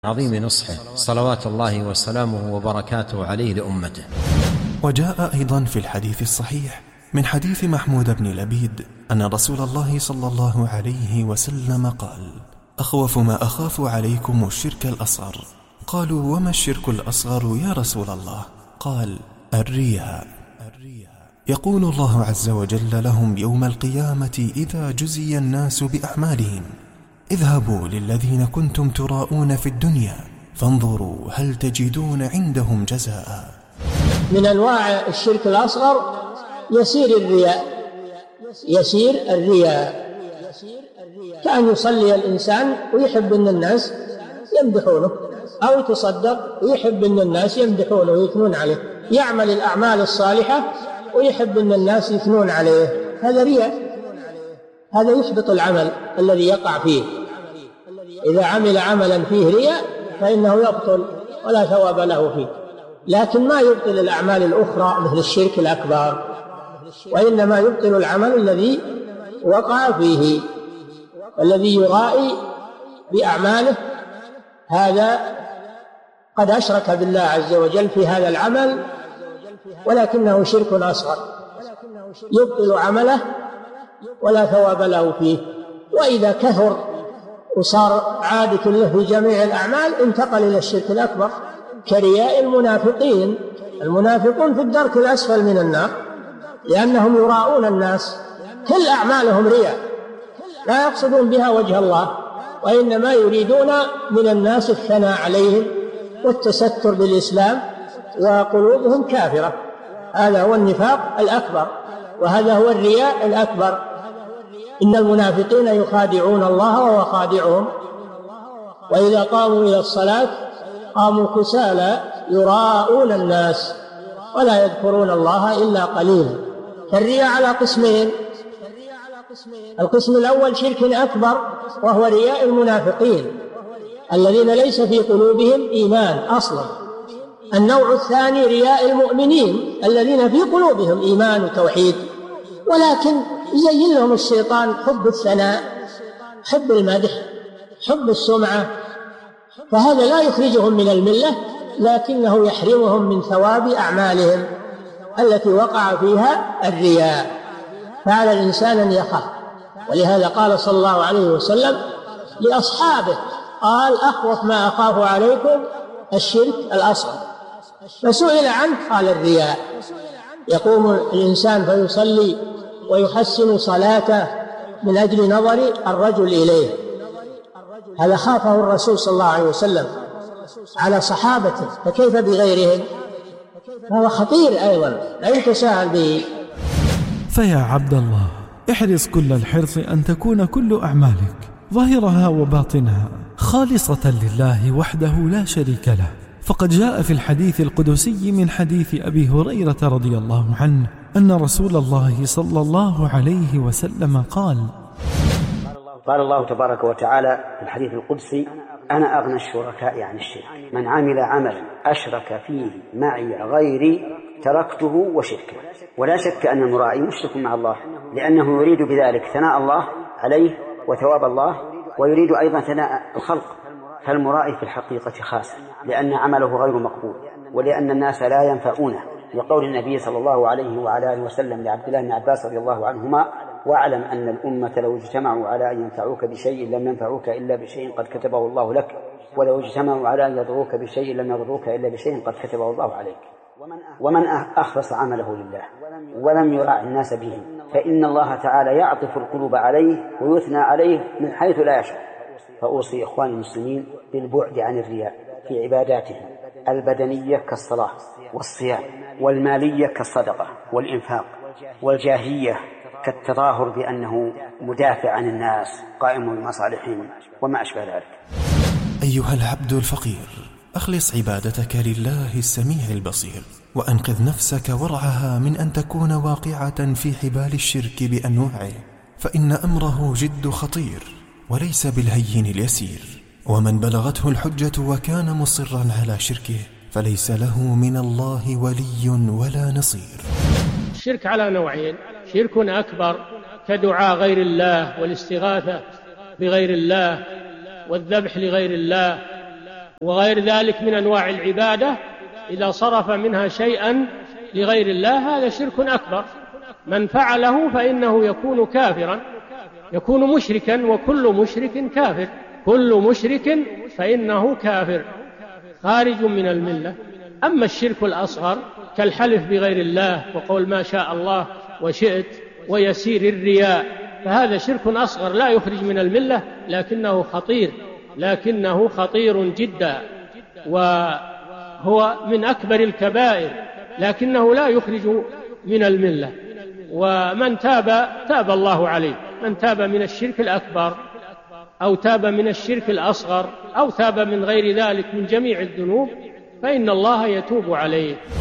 عظيم نصحه صلوات الله وسلامه وبركاته عليه لأمته. وجاء أيضا في الحديث الصحيح من حديث محمود بن لبيد أن رسول الله صلى الله عليه وسلم قال: أخوف ما أخاف عليكم الشرك الأصغر. قالوا: وما الشرك الأصغر يا رسول الله؟ قال: الرياء. يقول الله عز وجل لهم يوم القيامة إذا جزي الناس بأعمالهم: اذهبوا للذين كنتم تراءون في الدنيا فانظروا هل تجدون عندهم جزاء. من أنواع الشرك الأصغر يسير الرياء كأن يصلي الإنسان ويحب أن الناس يمدحونه، أو يتصدق ويحب أن الناس يمدحونه ويثنون عليه، يعمل الأعمال الصالحة ويحب أن الناس يثنون عليه، هذا رياء، هذا يحبط العمل الذي يقع فيه. إذا عمل عملا فيه رياء فإنه يبطل ولا ثواب له فيه، لكن ما يبطل الأعمال الأخرى مثل الشرك الأكبر، وإنما يبطل العمل الذي وقع فيه. الذي يرائي بأعماله هذا قد أشرك بالله عز وجل في هذا العمل، ولكنه شرك أصغر يبطل عمله ولا ثواب له فيه. وإذا كثر وصار عادة له في جميع الأعمال انتقل إلى الشرك الأكبر، كرياء المنافقين. المنافقون في الدرك الأسفل من النار لأنهم يراءون الناس، كل أعمالهم رياء، لا يقصدون بها وجه الله، وإنما يريدون من الناس الثناء عليهم والتستر بالإسلام، وقلوبهم كافرة. هذا هو النفاق الأكبر، وهذا هو الرياء الأكبر. إن المنافقين يخادعون الله وهو خادعهم، وإذا قاموا إلى الصلاة قاموا كسالى يراءون الناس ولا يذكرون الله إلا قليلا. فالرياء على قسمين: القسم الأول شرك أكبر وهو رياء المنافقين الذين ليس في قلوبهم إيمان أصلا. النوع الثاني رياء المؤمنين الذين في قلوبهم إيمان وتوحيد، ولكن يزين لهم الشيطان حب الثناء، حب المدح، حب السمعة، فهذا لا يخرجهم من الملة، لكنه يحرمهم من ثواب أعمالهم التي وقع فيها الرياء. فعلى الإنسان أن يخاف، ولهذا قال صلى الله عليه وسلم لأصحابه، قال: أخوف ما أخاف عليكم الشرك الأصغر. فسئل عنه قال: الرياء. يقوم الإنسان فيصلي ويحسن صلاته من أجل نظر الرجل إليه، هذا خافه الرسول صلى الله عليه وسلم على صحابته، فكيف بغيرهم؟ فهو خطير أيضا، لا يتساهل به. فيا عبد الله، احرص كل الحرص أن تكون كل أعمالك ظاهرها وباطنها خالصة لله وحده لا شريك له. فقد جاء في الحديث القدسي من حديث أبي هريرة رضي الله عنه أن رسول الله صلى الله عليه وسلم قال الله تبارك وتعالى في الحديث القدسي: أنا أغنى الشركاء عن الشرك، من عمل عملا أشرك فيه معي غيري تركته وشركه. ولا شك أن المرائي مشرك مع الله، لأنه يريد بذلك ثناء الله عليه وثواب الله، ويريد أيضا ثناء الخلق. فالمرائي في الحقيقة خاسر، لأن عمله غير مقبول، ولأن الناس لا ينفعونه، لقول النبي صلى الله عليه وعلى آله وسلم لعبد الله بن عباس رضي الله عنهما: واعلم أن الأمة لو اجتمعوا على أن ينفعوك بشيء لم ينفعوك إلا بشيء قد كتبه الله لك، ولو اجتمعوا على أن يضروك بشيء لم يضروك إلا بشيء قد كتبه الله عليك. ومن أخلص عمله لله ولم يراعي الناس به فإن الله تعالى يعطف القلوب عليه ويثنى عليه من حيث لا يشاء. فأوصي إخوان المسلمين بالبعد عن الرياء في عباداتهم البدنية كالصلاة والصيام، والمالية كالصدقة والإنفاق، والجاهية كالتظاهر بأنه مدافع عن الناس قائم بمصالحهم وما أشبه ذلك. أيها العبد الفقير، أخلص عبادتك لله السميع البصير، وأنقذ نفسك ورعها من أن تكون واقعة في حبال الشرك بأنواعه، فإن أمره جد خطير وليس بالهين اليسير. ومن بلغته الحجة وكان مصرا على شركه فليس له من الله ولي ولا نصير. الشرك على نوعين: شرك أكبر كدعاء غير الله والاستغاثة بغير الله والذبح لغير الله وغير ذلك من أنواع العبادة إذا صرف منها شيئا لغير الله هذا شرك أكبر. من فعله فإنه يكون كافرا، يكون مشركا، وكل مشرك كافر، كل مشرك فإنه كافر خارج من الملة. أما الشرك الأصغر كالحلف بغير الله وقول ما شاء الله وشئت ويسير الرياء فهذا شرك أصغر لا يخرج من الملة، لكنه خطير جدا، وهو من أكبر الكبائر، لكنه لا يخرج من الملة. ومن تاب الله عليه، من تاب من الشرك الأكبر أو تاب من الشرك الأصغر أو تاب من غير ذلك من جميع الذنوب فإن الله يتوب عليه.